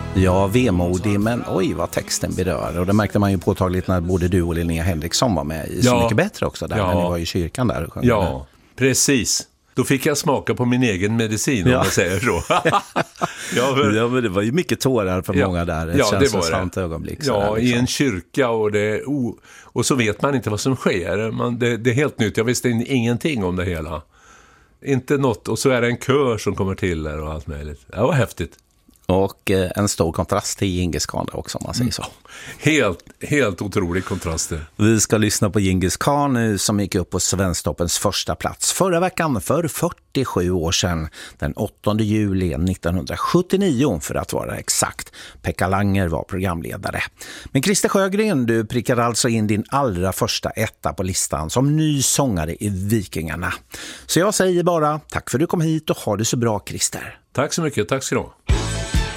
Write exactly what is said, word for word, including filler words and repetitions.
Ja, vemodig, men oj vad texten berör. Och det märkte man ju påtagligt när både du och Linnea Henriksson var med i Så ja. mycket bättre också där, ja. när ni var i kyrkan där och sjöng. Ja, precis. Då fick jag smaka på min egen medicin, om ja. man säger så. ja, men... ja, men det var ju mycket tårar för ja. många där. Ett ja, känslosamt ögonblick. Ja, där, liksom. i en kyrka och det... Oh, och så vet man inte vad som sker. Man, det, det är helt nytt. Jag visste ingenting om det hela. Inte något. Och så är det en kör som kommer till där och allt möjligt. Det var häftigt. Och eh, en stor kontrast till Djingis Khan också, om man säger så. Helt, helt otrolig kontraster. Vi ska lyssna på Djingis Khan nu, som gick upp på Svensktoppens första plats förra veckan för fyrtiosju år sedan. Den åttonde juli nittonhundrasjuttionio för att vara exakt. Pekka Langer var programledare. Men Christer Sjögren, du prickade alltså in din allra första etta på listan som ny sångare i Vikingarna. Så jag säger bara tack för att du kom hit och ha det så bra, Christer. Tack så mycket, tack ska du ha.